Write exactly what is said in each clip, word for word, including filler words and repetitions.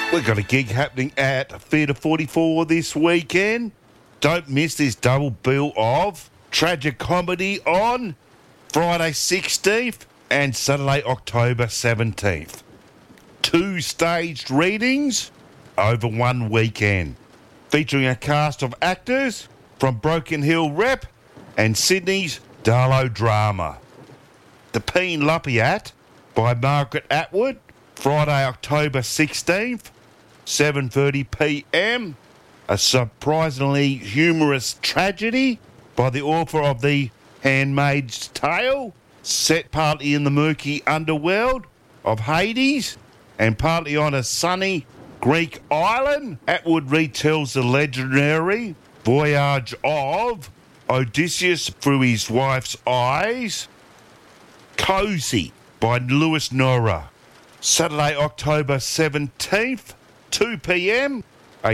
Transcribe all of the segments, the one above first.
We've got a gig happening at Theatre forty-four this weekend. Don't miss this double bill of tragic comedy on Friday sixteenth and Saturday October seventeenth. Two staged readings over one weekend, featuring a cast of actors from Broken Hill Rep and Sydney's Darlow Drama. The Peen Luppiat by Margaret Atwood, Friday October sixteenth, seven thirty p m. A surprisingly humorous tragedy by the author of The Handmaid's Tale, set partly in the murky underworld of Hades and partly on a sunny Greek island. Atwood retells the legendary voyage of Odysseus through his wife's eyes. Cozy by Lewis Nora, Saturday October seventeenth, two p m. A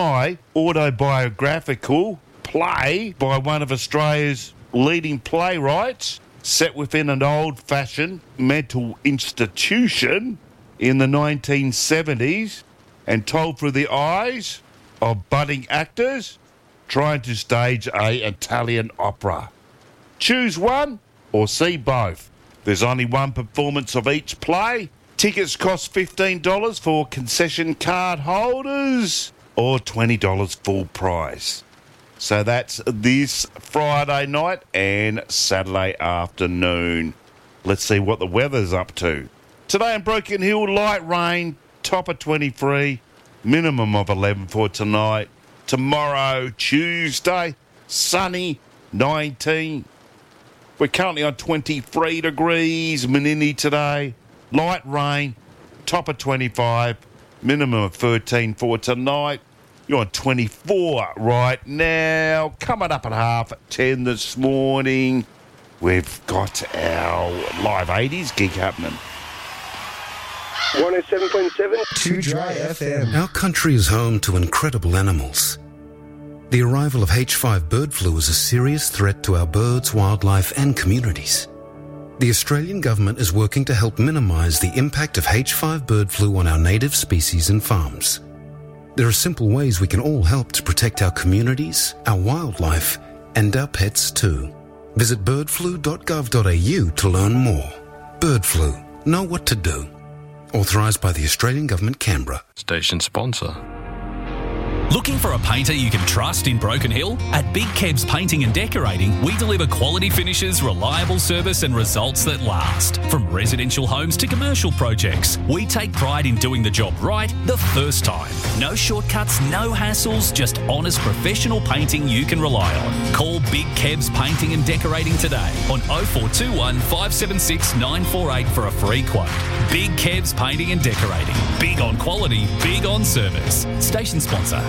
semi-autobiographical play by one of Australia's leading playwrights, set within an old-fashioned mental institution in the nineteen seventies and told through the eyes of budding actors trying to stage a Italian opera. Choose one or see both. There's only one performance of each play. Tickets cost fifteen dollars for concession card holders or twenty dollars full price. So that's this Friday night and Saturday afternoon. Let's see what the weather's up to. Today in Broken Hill, light rain, top of twenty-three, minimum of eleven for tonight. Tomorrow, Tuesday, sunny, nineteen. We're currently on twenty-three degrees. Menini today, light rain, top of twenty-five, minimum of thirteen for tonight. You're on twenty-four right now. Coming up at half ten this morning, we've got our Live eighties gig happening. one oh seven point seven Too Dry F M. Our country is home to incredible animals. The arrival of H five bird flu is a serious threat to our birds, wildlife and communities. The Australian government is working to help minimise the impact of H five bird flu on our native species and farms. There are simple ways we can all help to protect our communities, our wildlife and our pets too. Visit bird flu dot gov dot a u to learn more. Bird flu. Know what to do. Authorised by the Australian Government, Canberra. Station sponsor. Looking for a painter you can trust in Broken Hill? At Big Kebs Painting and Decorating, we deliver quality finishes, reliable service and results that last. From residential homes to commercial projects, we take pride in doing the job right the first time. No shortcuts, no hassles, just honest professional painting you can rely on. Call Big Kebs Painting and Decorating today on oh four two one, five seven six, nine four eight for a free quote. Big Kebs Painting and Decorating. Big on quality, big on service. Station sponsor.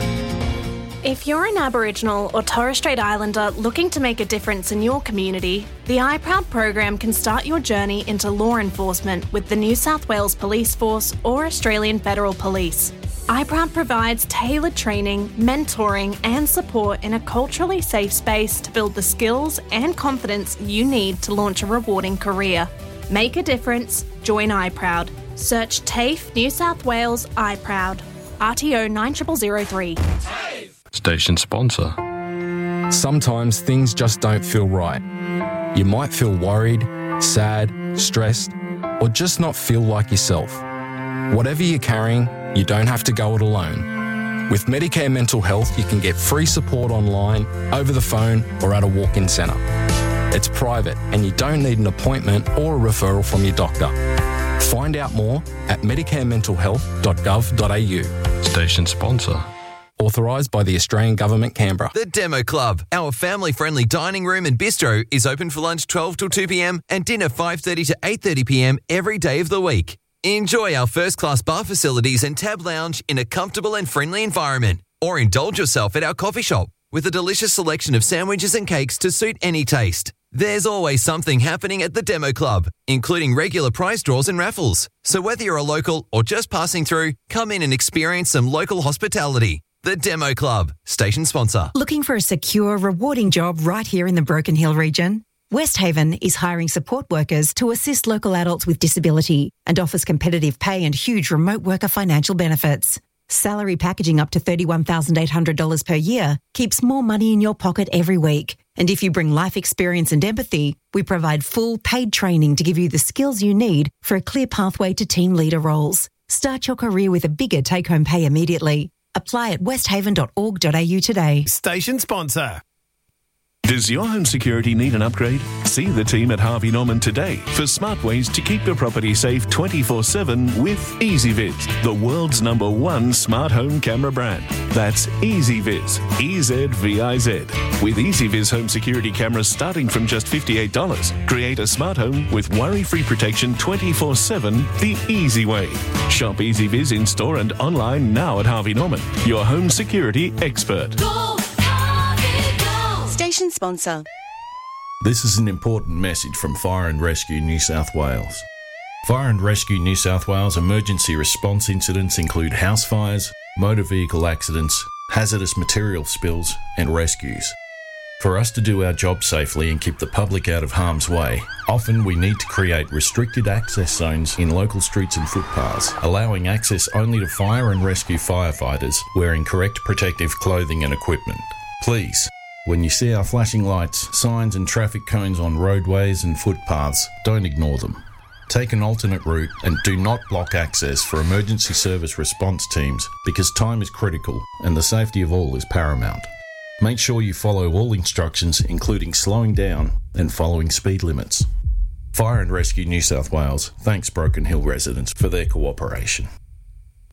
If you're an Aboriginal or Torres Strait Islander looking to make a difference in your community, the iProud program can start your journey into law enforcement with the New South Wales Police Force or Australian Federal Police. iProud provides tailored training, mentoring and support in a culturally safe space to build the skills and confidence you need to launch a rewarding career. Make a difference, join iProud. Search TAFE New South Wales iProud. R T O nine zero zero zero three. Station sponsor. Sometimes things just don't feel right. You might feel worried, sad, stressed, or just not feel like yourself. Whatever you're carrying, you don't have to go it alone. With Medicare Mental Health, you can get free support online, over the phone, or at a walk-in centre. It's private and you don't need an appointment or a referral from your doctor. Find out more at medicare mental health dot gov dot a u. Station sponsor. Authorised by the Australian Government, Canberra. The Demo Club, our family-friendly dining room and bistro, is open for lunch twelve till two p m and dinner five thirty to eight thirty p m every day of the week. Enjoy our first-class bar facilities and tab lounge in a comfortable and friendly environment. Or indulge yourself at our coffee shop with a delicious selection of sandwiches and cakes to suit any taste. There's always something happening at the Demo Club, including regular prize draws and raffles. So whether you're a local or just passing through, come in and experience some local hospitality. The Demo Club, station sponsor. Looking for a secure, rewarding job right here in the Broken Hill region? West Haven is hiring support workers to assist local adults with disability and offers competitive pay and huge remote worker financial benefits. Salary packaging up to thirty-one thousand eight hundred dollars per year keeps more money in your pocket every week. And if you bring life experience and empathy, we provide full paid training to give you the skills you need for a clear pathway to team leader roles. Start your career with a bigger take-home pay immediately. Apply at westhaven dot org dot a u today. Station sponsor. Does your home security need an upgrade? See the team at Harvey Norman today for smart ways to keep your property safe twenty-four seven with EasyViz, the world's number one smart home camera brand. That's EasyViz, E Z V I Z. With EasyViz home security cameras starting from just fifty-eight dollars, create a smart home with worry-free protection twenty-four seven the easy way. Shop EasyViz in store and online now at Harvey Norman, your home security expert. Go, Station sponsor. This is an important message from Fire and Rescue New South Wales. Fire and Rescue New South Wales emergency response incidents include house fires, motor vehicle accidents, hazardous material spills, and rescues. For us to do our job safely and keep the public out of harm's way, often we need to create restricted access zones in local streets and footpaths, allowing access only to fire and rescue firefighters wearing correct protective clothing and equipment. Please, when you see our flashing lights, signs and traffic cones on roadways and footpaths, don't ignore them. Take an alternate route and do not block access for emergency service response teams because time is critical and the safety of all is paramount. Make sure you follow all instructions, including slowing down and following speed limits. Fire and Rescue New South Wales thanks Broken Hill residents for their cooperation.